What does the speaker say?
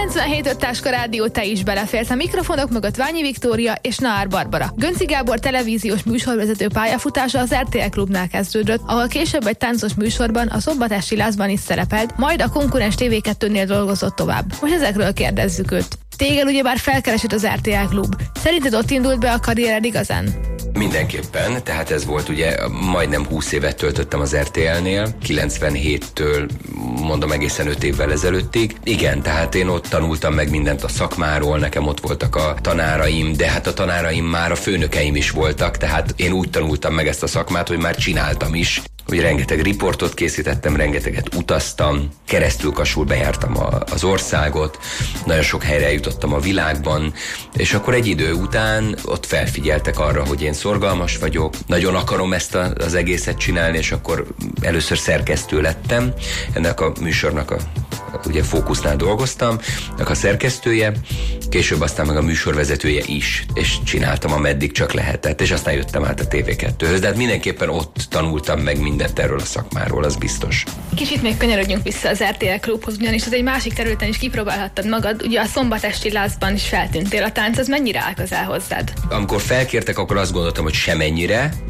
97 Táska Rádió, te is beleférsz. A mikrofonok mögött Ványi Viktória és Naár Barbara. Gönczi Gábor televíziós műsorvezető pályafutása az RTL Klubnál kezdődött, ahol később egy táncos műsorban, a Szombatesti Lázban is szerepelt, majd a konkurens TV2-nél dolgozott tovább. Most ezekről kérdezzük őt. Téged ugyebár felkeresett az RTL Klub. Szerinted ott indult be a karriered igazán? Mindenképpen, tehát ez volt ugye, majdnem 20 évet töltöttem az RTL-nél, 97-től mondom egészen 5 évvel ezelőttig. Igen, tehát én ott tanultam meg mindent a szakmáról, nekem ott voltak a tanáraim, de hát a tanáraim már a főnökeim is voltak, tehát én úgy tanultam meg ezt a szakmát, hogy már csináltam is. Ugye rengeteg riportot készítettem, rengeteget utaztam, keresztül Kasul bejártam az országot, nagyon sok helyre eljutottam a világban, és akkor egy idő után ott felfigyeltek arra, hogy én szorgalmas vagyok, nagyon akarom ezt az egészet csinálni, és akkor először szerkesztő lettem, ennek a műsornak ugye Fókusznál dolgoztam, a szerkesztője, később aztán meg a műsorvezetője is, és csináltam, ameddig csak lehetett, és aztán jöttem át a TV2-höz, de hát mindenképpen ott tanultam meg mindent erről a szakmáról, az biztos. Kicsit még kanyarodjunk vissza az RTL Klubhoz, ugyanis az egy másik területen is kipróbálhattad magad, ugye a Szombatesti Lázban is feltűntél. A tánc az mennyire áll közel hozzád? Amikor felkértek, akkor azt gondoltam, hogy semennyire,